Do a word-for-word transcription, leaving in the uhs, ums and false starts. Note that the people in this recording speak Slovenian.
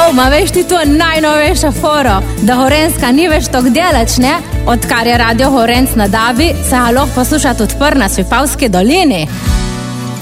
O, ma veš ti to najnovejša foro, da Horenska ni več tok delač, ne? Odkar je radio Horenc na Dabi, se ga lahko poslušati odpr na Svipavski dolini.